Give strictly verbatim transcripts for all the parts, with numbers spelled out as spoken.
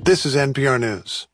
This is N P R News.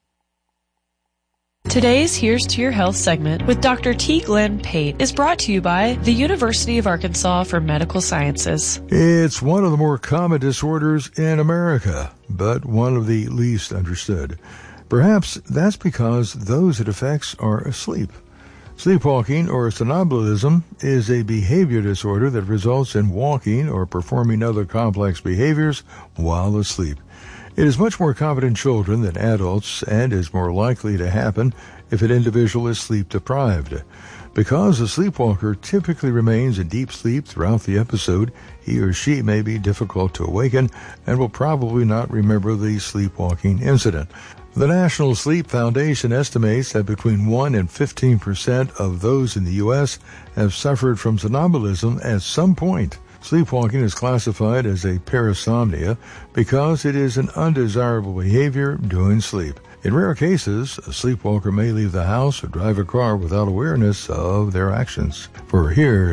Today's Here's to Your Health segment with Doctor T. Glenn Pate is brought to you by the University of Arkansas for Medical Sciences. It's one of the more common disorders in America, but one of the least understood. Perhaps that's because those it affects are asleep. Sleepwalking or somnambulism is a behavior disorder that results in walking or performing other complex behaviors while asleep. It is much more common in children than adults and is more likely to happen if an individual is sleep-deprived. Because a sleepwalker typically remains in deep sleep throughout the episode, he or she may be difficult to awaken and will probably not remember the sleepwalking incident. The National Sleep Foundation estimates that between one and fifteen percent of those in the U S have suffered from somnambulism at some point. Sleepwalking is classified as a parasomnia because it is an undesirable behavior during sleep. In rare cases, a sleepwalker may leave the house or drive a car without awareness of their actions. For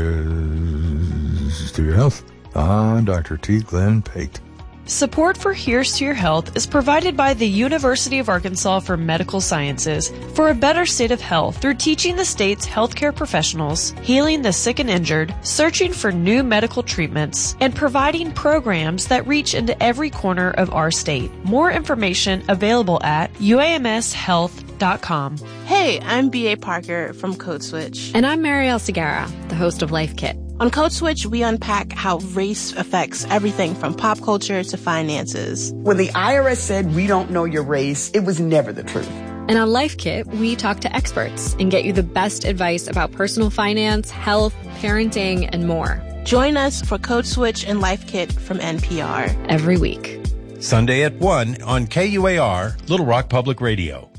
Here's to Your Health, I'm Doctor T. Glenn Pate. Support for Here's to Your Health is provided by the University of Arkansas for Medical Sciences for a better state of health through teaching the state's healthcare professionals, healing the sick and injured, searching for new medical treatments, and providing programs that reach into every corner of our state. More information available at U A M S health dot com. Hey, I'm B A Parker from Code Switch. And I'm Marielle Segarra, the host of Life Kit. On Code Switch, we unpack how race affects everything from pop culture to finances. When the I R S said we don't know your race, it was never the truth. And on Life Kit, we talk to experts and get you the best advice about personal finance, health, parenting, and more. Join us for Code Switch and Life Kit from N P R. Every week. Sunday at one on K U A R, Little Rock Public Radio.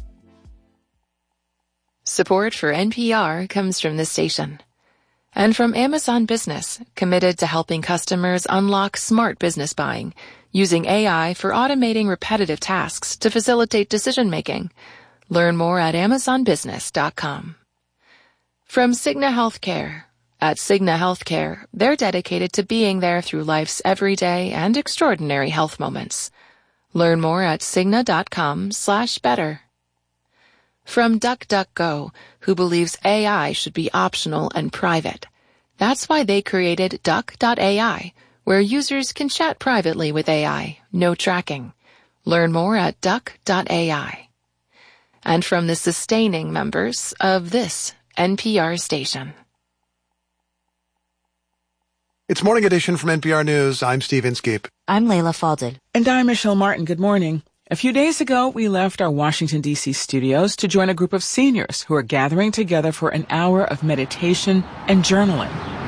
Support for N P R comes from this station. And from Amazon Business, committed to helping customers unlock smart business buying, using A I for automating repetitive tasks to facilitate decision-making. Learn more at amazon business dot com. From Cigna Healthcare. At Cigna Healthcare, they're dedicated to being there through life's everyday and extraordinary health moments. Learn more at cigna dot com slash better. From DuckDuckGo, who believes A I should be optional and private. That's why they created duck dot A I, where users can chat privately with A I, no tracking. Learn more at duck dot A I. And from the sustaining members of this N P R station. It's Morning Edition from N P R News. I'm Steve Inskeep. I'm Layla Falded. And I'm Michelle Martin. Good morning. A few days ago, we left our Washington, D C studios to join a group of seniors who are gathering together for an hour of meditation and journaling.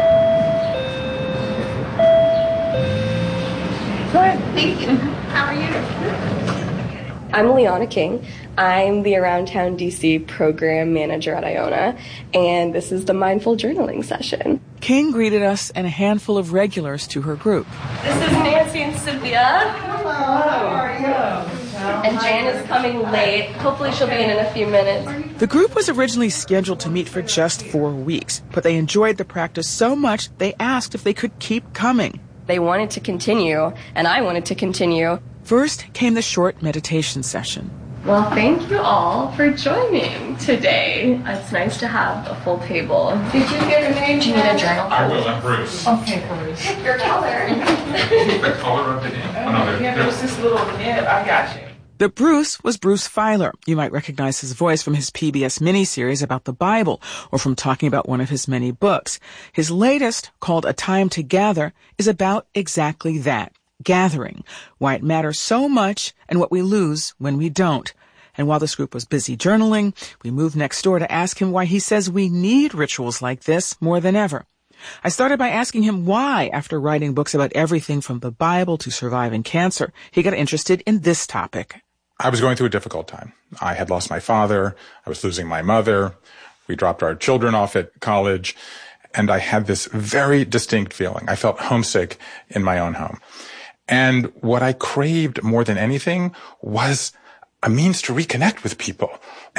Good. Thank you. How are you? I'm Leona King. I'm the Around Town D C program manager at Iona, and this is the Mindful Journaling session. King greeted us and a handful of regulars to her group. This is Nancy and Cynthia. Hello. How are you? And Jan is coming late. Hopefully she'll be in in a few minutes. The group was originally scheduled to meet for just four weeks, but they enjoyed the practice so much they asked if they could keep coming. They wanted to continue, and I wanted to continue. First came the short meditation session. Well, thank you all for joining today. It's nice to have a full table. Did you get a name? Do you need a journal? I will. I'm Bruce. Okay, Bruce. Your color. The color of the name. Oh, no, yeah, there's this little nib. I got you. The Bruce was Bruce Feiler. You might recognize his voice from his P B S miniseries about the Bible or from talking about one of his many books. His latest, called A Time to Gather, is about exactly that. Gathering, why it matters so much and what we lose when we don't. And while this group was busy journaling, we moved next door to ask him why he says we need rituals like this more than ever. I started by asking him why, after writing books about everything from the Bible to surviving cancer, he got interested in this topic. I was going through a difficult time. I had lost my father. I was losing my mother. We dropped our children off at college. And I had this very distinct feeling. I felt homesick in my own home. And what I craved more than anything was a means to reconnect with people.